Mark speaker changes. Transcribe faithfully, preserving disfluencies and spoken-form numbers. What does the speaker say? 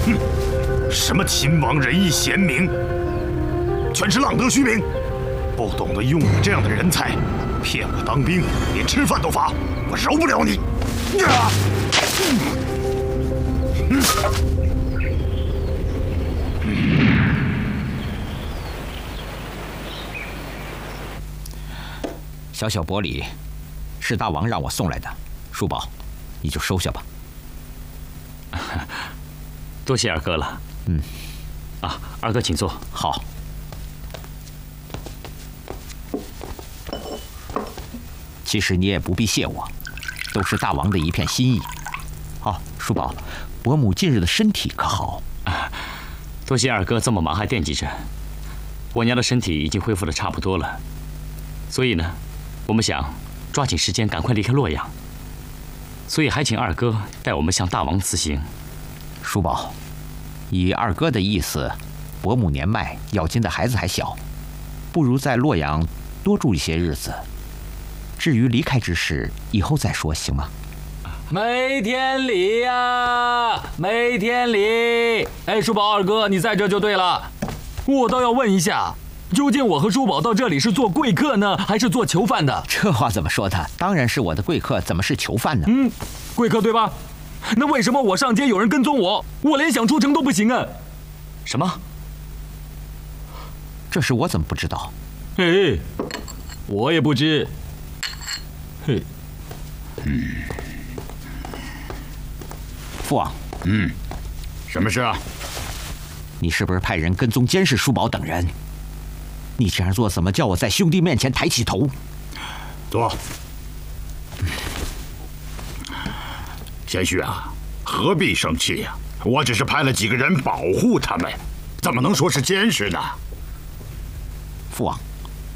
Speaker 1: 哼，什么秦王仁义贤明，全是浪得虚名，不懂得用你这样的人才，骗我当兵，连吃饭都罚，我饶不了你！啊！嗯嗯
Speaker 2: 小小薄礼，是大王让我送来的，叔宝，你就收下吧。
Speaker 3: 多谢二哥了。
Speaker 2: 嗯，
Speaker 3: 啊，二哥请坐。
Speaker 2: 好。其实你也不必谢我，都是大王的一片心意。哦，叔宝，伯母近日的身体可好？
Speaker 3: 啊，多谢二哥这么忙还惦记着。我娘的身体已经恢复的差不多了，所以呢。 我们想抓紧时间赶快离开洛阳，所以还请二哥带我们向大王辞行。
Speaker 2: 叔宝，以二哥的意思，伯母年迈，要金的孩子还小，不如在洛阳多住一些日子。至于离开之事，以后再说，行吗？
Speaker 4: 梅天礼呀，梅天礼！哎，叔宝二哥，你在这就对了。我倒要问一下。 究竟我和叔宝到这里是做贵客呢，还是做囚犯的？
Speaker 2: 这话怎么说的？当然是我的贵客，怎么是囚犯呢？
Speaker 4: 嗯，贵客对吧？那为什么我上街有人跟踪我，我连想出城都不行啊？
Speaker 3: 什么？
Speaker 2: 这事我怎么不知道？
Speaker 4: 嘿，我也不知。嘿，
Speaker 1: 嗯，
Speaker 2: 父王，
Speaker 1: 嗯，什么事啊？
Speaker 2: 你是不是派人跟踪监视叔宝等人？ 你这样做，怎么叫我在兄弟面前抬起头？
Speaker 1: 坐。贤婿啊，何必生气呀？我只是派了几个人保护他们，怎么能说是监视呢？
Speaker 2: 父王，